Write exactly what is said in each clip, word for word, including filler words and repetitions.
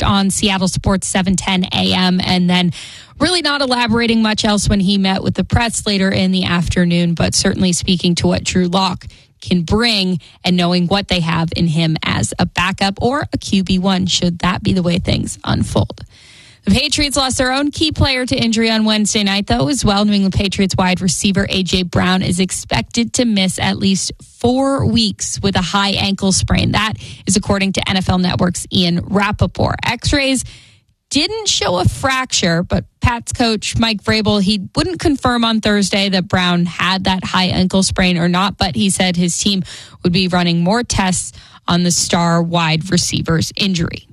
first on Seattle Sports seven ten a.m. and then really not elaborating much else when he met with the press later in the afternoon, but certainly speaking to what Drew Lock can bring and knowing what they have in him as a backup or a Q B one, should that be the way things unfold. The Patriots lost their own key player to injury on Wednesday night, though, as well. New England Patriots wide receiver A J. Brown is expected to miss at least four weeks with a high ankle sprain. That is according to N F L Network's Ian Rappaport. X-rays didn't show a fracture, but Pats coach Mike Vrabel, he wouldn't confirm on Thursday that Brown had that high ankle sprain or not, but he said his team would be running more tests on the star wide receiver's injury.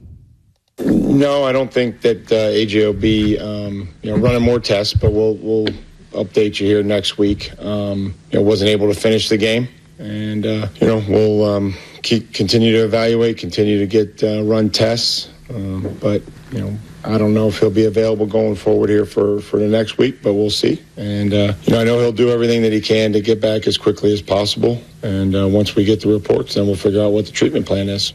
No, I don't think that uh, A J will be um, you know, running more tests, but we'll we'll update you here next week. Um, you know, wasn't able to finish the game, and uh, you know we'll um, keep continue to evaluate, continue to get uh, run tests. Um, but you know, I don't know if he'll be available going forward here for, for the next week, but we'll see. And uh, you know, I know he'll do everything that he can to get back as quickly as possible. And uh, once we get the reports, then we'll figure out what the treatment plan is.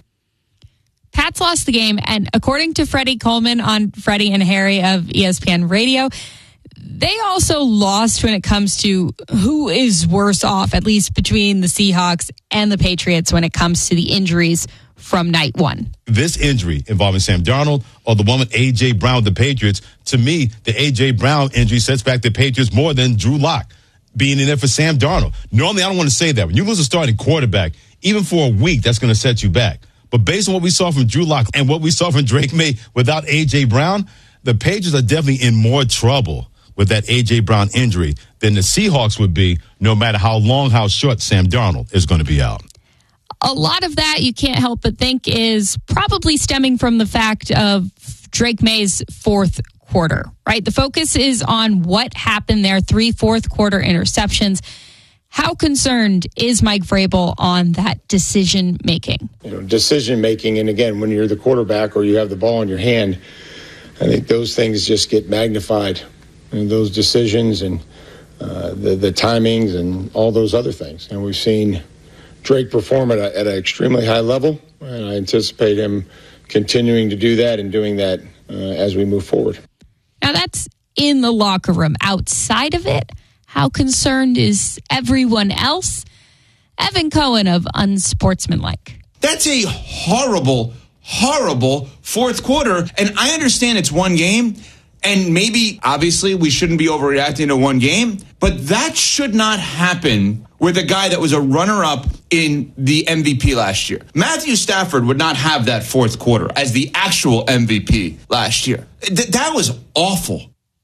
Pats lost the game, and according to Freddie Coleman on Freddie and Harry of E S P N Radio, they also lost when it comes to who is worse off, at least between the Seahawks and the Patriots when it comes to the injuries from night one. This injury involving Sam Darnold or the one with A J. Brown with the Patriots, to me, the A J. Brown injury sets back the Patriots more than Drew Lock being in there for Sam Darnold. Normally, I don't want to say that. When you lose a starting quarterback, even for a week, that's going to set you back. But based on what we saw from Drew Lock and what we saw from Drake May without A J. Brown, the Patriots are definitely in more trouble with that A J. Brown injury than the Seahawks would be, no matter how long, how short Sam Darnold is going to be out. A lot of that, you can't help but think, is probably stemming from the fact of Drake May's fourth quarter, right? The focus is on what happened there, three fourth quarter interceptions. How concerned is Mike Vrabel on that decision making? You know, decision making, and again, when you're the quarterback or you have the ball in your hand, I think those things just get magnified, and those decisions and uh, the the timings and all those other things. And we've seen Drake perform at, a, at an extremely high level, and I anticipate him continuing to do that and doing that uh, as we move forward. Now that's in the locker room. Outside of it, how concerned is everyone else? Evan Cohen of Unsportsmanlike. That's a horrible, horrible fourth quarter. And I understand it's one game. And maybe, obviously, we shouldn't be overreacting to one game. But that should not happen with a guy that was a runner-up in the M V P last year. Matthew Stafford would not have that fourth quarter as the actual M V P last year. Th- that was awful.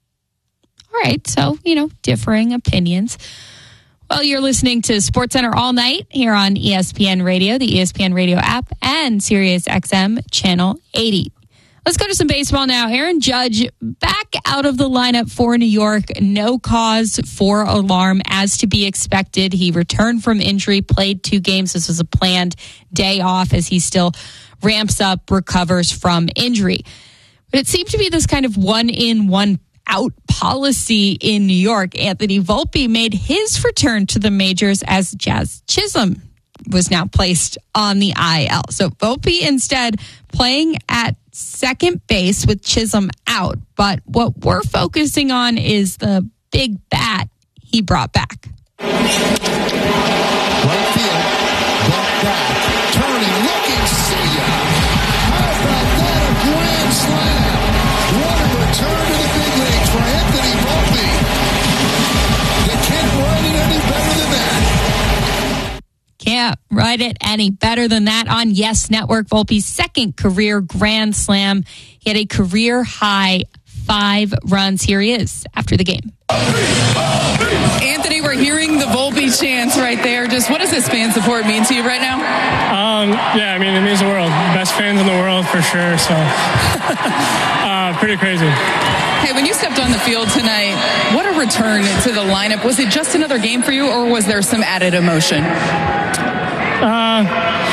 All right, so, you know, differing opinions. Well, you're listening to SportsCenter all night here on E S P N Radio, the E S P N Radio app, and Sirius X M Channel eighty. Let's go to some baseball now. Aaron Judge back out of the lineup for New York. No cause for alarm, as to be expected. He returned from injury, played two games. This was a planned day off as he still ramps up, recovers from injury. But it seemed to be this kind of one-in, one-out policy in New York. Anthony Volpe made his return to the majors as Jazz Chisholm was now placed on the I L. So Volpe instead playing at second base with Chisholm out. But what we're focusing on is the big bat he brought back. Right field, brought back, turning, looking, see ya. How about that, a grand slam? What a return to the big leagues for Anthony Volpe. You can't write it any better than that. Can't write it any better than that on Yes Network. Volpe's second career grand slam. He had a career high five runs. Here he is after the game. Anthony, we're hearing the Volpe chants right there. Just what does this fan support mean to you right now? Um, yeah, I mean, it means the world. Best fans in the world for sure. So uh, pretty crazy. Hey, when you stepped on the field tonight, what a return to the lineup. Was it just another game for you, or was there some added emotion? Uh, no,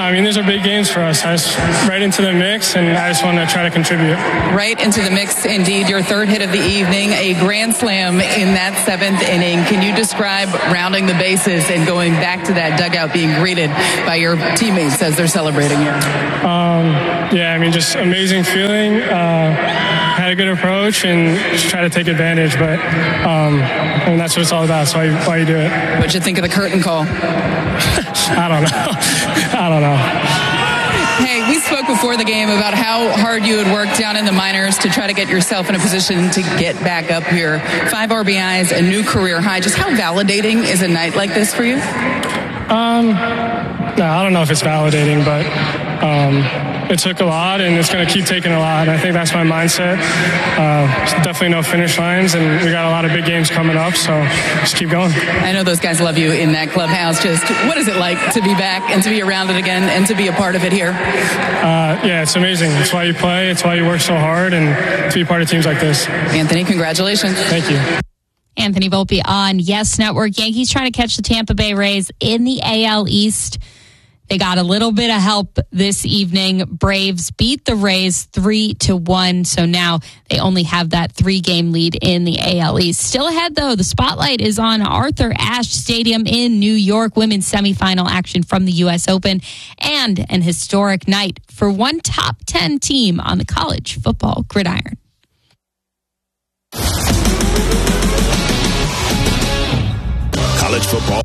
I mean, these are big games for us. I just right into the mix, and I just want to try to contribute. Right into the mix, indeed. Your third hit of the evening, a grand slam in that seventh inning. Can you describe rounding the bases and going back to that dugout, being greeted by your teammates as they're celebrating you? Um, yeah, I mean, just amazing feeling. Uh, had a good approach and just try to take advantage, but um, and that's what it's all about. That's why, why you do it. What'd you think of the curtain call? I don't know. I don't know. Hey, we spoke before the game about how hard you had worked down in the minors to try to get yourself in a position to get back up here. Five R B Is, a new career high. Just how validating is a night like this for you? Um, no, I don't know if it's validating, but um, it took a lot, and it's going to keep taking a lot. And I think that's my mindset. Uh, definitely no finish lines, and we got a lot of big games coming up, so just keep going. I know those guys love you in that clubhouse. Just what is it like to be back and to be around it again and to be a part of it here? Uh, yeah, it's amazing. It's why you play. It's why you work so hard, and to be part of teams like this. Anthony, congratulations. Thank you. Anthony Volpe on Yes Network. Yankees trying to catch the Tampa Bay Rays in the A L East. They got a little bit of help this evening. Braves beat the Rays three to one. So now they only have that three game lead in the A L East. Still ahead though, the spotlight is on Arthur Ashe Stadium in New York. Women's semifinal action from the U S Open and an historic night for one top ten team on the college football gridiron. College football.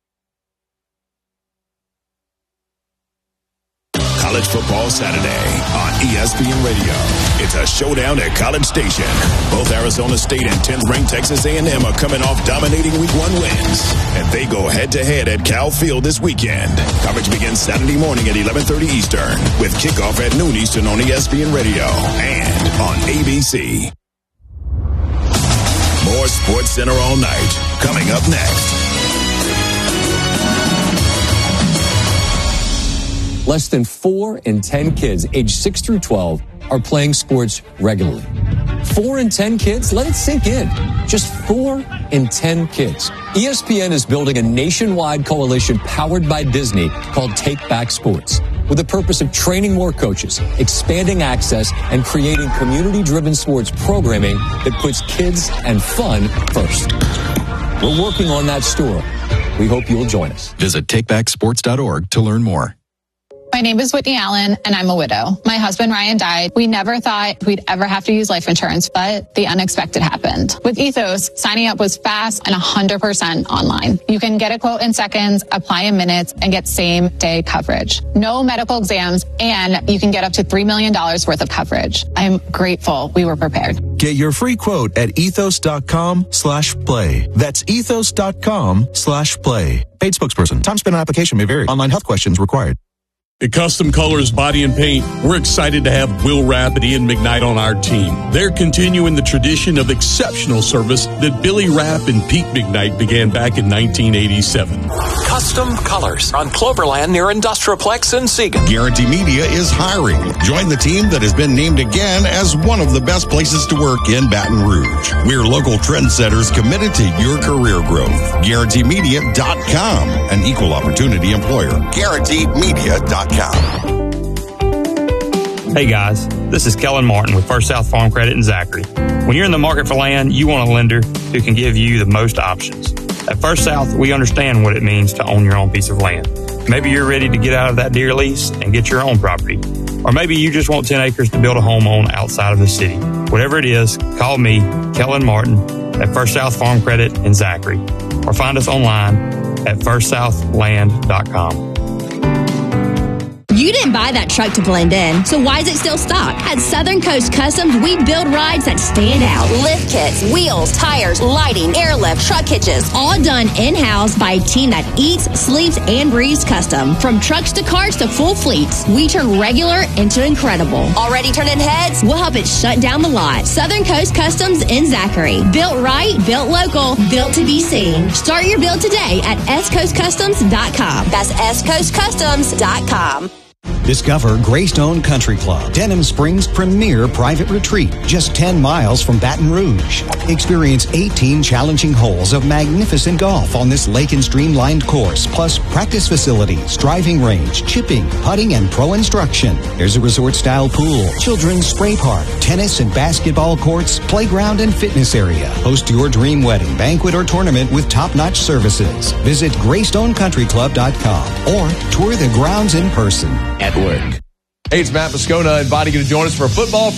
College Football Saturday on E S P N Radio. It's a showdown at College Station. Both Arizona State and tenth-ranked Texas A and M are coming off dominating week one wins. And they go head-to-head at Cal Field this weekend. Coverage begins Saturday morning at eleven thirty Eastern with kickoff at noon Eastern on E S P N Radio and on A B C. More Sports Center all night. Coming up next. Less than four in ten kids aged six through twelve are playing sports regularly. Four in ten kids? Let it sink in. Just four in ten kids. E S P N is building a nationwide coalition powered by Disney called Take Back Sports, with the purpose of training more coaches, expanding access, and creating community-driven sports programming that puts kids and fun first. We're working on that story. We hope you'll join us. Visit take back sports dot org to learn more. My name is Whitney Allen, and I'm a widow. My husband, Ryan, died. We never thought we'd ever have to use life insurance, but the unexpected happened. With Ethos, signing up was fast and one hundred percent online. You can get a quote in seconds, apply in minutes, and get same-day coverage. No medical exams, and you can get up to three million dollars worth of coverage. I'm grateful we were prepared. Get your free quote at ethos.com slash play. That's ethos.com slash play. Paid spokesperson. Time spent on application may vary. Online health questions required. At Custom Colors Body and Paint, we're excited to have Will Rapp and Ian McKnight on our team. They're continuing the tradition of exceptional service that Billy Rapp and Pete McKnight began back in nineteen eighty-seven. Custom Colors on Cloverland near Industrialplex in Siegen. Guarantee Media is hiring. Join the team that has been named again as one of the best places to work in Baton Rouge. We're local trendsetters committed to your career growth. Guarantee Media dot com, an equal opportunity employer. Guarantee Media dot com. Hey guys, this is Kellen Martin with First South Farm Credit in Zachary. When you're in the market for land, you want a lender who can give you the most options. At First South, we understand what it means to own your own piece of land. Maybe you're ready to get out of that deer lease and get your own property. Or maybe you just want ten acres to build a home on outside of the city. Whatever it is, call me, Kellen Martin, at First South Farm Credit in Zachary. Or find us online at first south land dot com. You didn't buy that truck to blend in, so why is it still stock? At Southern Coast Customs, we build rides that stand out. Lift kits, wheels, tires, lighting, airlift, truck hitches. All done in-house by a team that eats, sleeps, and breathes custom. From trucks to cars to full fleets, we turn regular into incredible. Already turning heads? We'll help it shut down the lot. Southern Coast Customs in Zachary. Built right, built local, built to be seen. Start your build today at s coast customs dot com. That's s coast customs dot com. Discover Greystone Country Club, Denham Springs' premier private retreat, just ten miles from Baton Rouge. Experience eighteen challenging holes of magnificent golf on this lake and streamlined course, plus practice facilities, driving range, chipping, putting, and pro instruction. There's a resort-style pool, children's spray park, tennis and basketball courts, playground, and fitness area. Host your dream wedding, banquet, or tournament with top-notch services. Visit greystone country club dot com or tour the grounds in person. At work. Hey, it's Matt Moscona inviting you to join us for a football